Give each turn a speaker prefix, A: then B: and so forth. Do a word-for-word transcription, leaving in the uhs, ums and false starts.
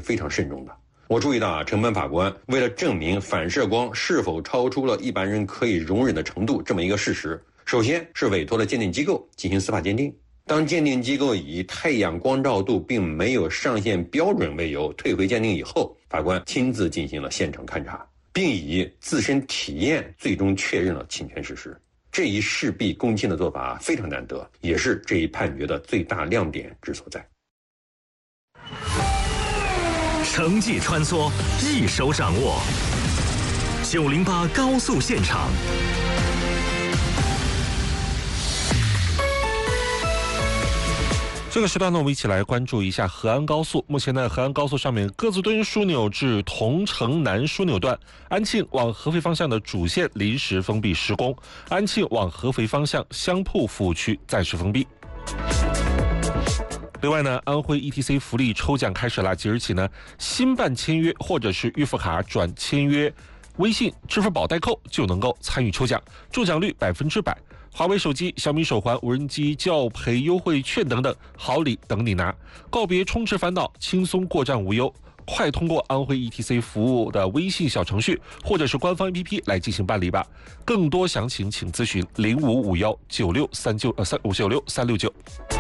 A: 非常慎重的。我注意到啊，承办法官为了证明反射光是否超出了一般人可以容忍的程度这么一个事实，首先是委托了鉴定机构进行司法鉴定。当鉴定机构以太阳光照度并没有上限标准为由退回鉴定以后，法官亲自进行了现场勘查，并以自身体验最终确认了侵权事实。这一事必躬亲的做法非常难得，也是这一判决的最大亮点之所在。
B: 成绩穿梭，一手掌握。九零八高速现场。
C: 这个时段呢，我们一起来关注一下河安高速。目前呢，河安高速上面各自墩枢纽至桐城南枢纽段，安庆往合肥方向的主线临时封闭施工，安庆往合肥方向香铺服务区暂时封闭。另外呢，安徽 E T C 福利抽奖开始了，即日起呢，新办签约或者是预付卡转签约微信、支付宝代扣就能够参与抽奖，中奖率百分之百。华为手机、小米手环、无人机教培优惠券等等好礼等你拿，告别充值烦恼，轻松过账无忧。快通过安徽 E T C 服务的微信小程序或者是官方 A P P 来进行办理吧。更多详情请咨询零五五幺九六三九呃三五九六三六九。